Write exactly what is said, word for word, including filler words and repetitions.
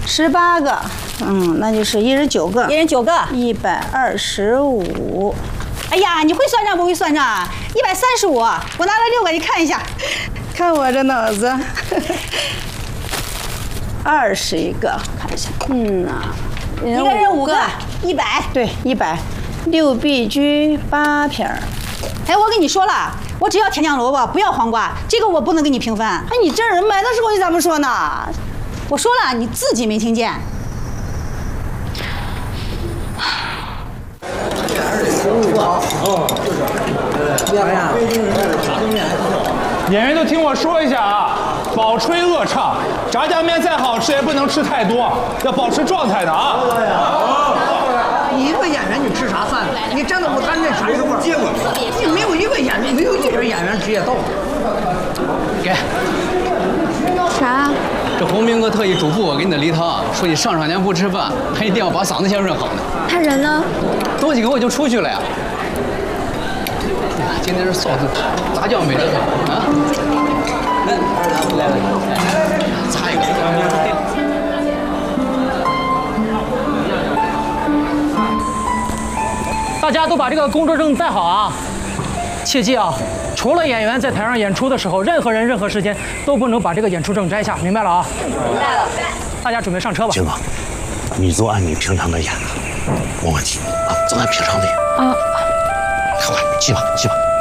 十八个，嗯，那就是一人九个， 一人九个， 一百二十五。 哎呀，你会算账不会算账啊？一百三十五，我拿了六个，你看一下， 看我这脑子。二十一个，看一下，嗯呐、啊， 一个人五个，一百， 对，一百。六必居八瓶儿。 哎，我跟你说了，我只要甜酱萝卜，不要黄瓜，这个我不能给你平分。 哎，你这人买的时候你咋不说呢？ 我说了，你自己没听见。 不好，哦，就是面呀，炸酱面。 演员都听我说一下啊，饱吹恶唱，炸酱面再好吃也不能吃太多，要保持状态的啊。 一个演员你吃啥饭？你站在舞台那啥时候？结果你没有一个演员，没有一点演员职业道德。 给。 啥？ 这洪明哥特意嘱咐我给你的梨汤，说你上场前不吃饭，还一定要把嗓子先润好呢。 他人呢？ 多几个我就出去了呀。今天是臊子杂酱没得喝啊。来来来，擦一个。 大家都把这个工作证带好啊！切记啊，除了演员在台上演出的时候，任何人、任何时间都不能把这个演出证摘下，明白了啊？ 明白了。 大家准备上车吧。 金哥，你就按你平常的演，没问题啊，就按平常的演。啊，快快，去吧，去吧。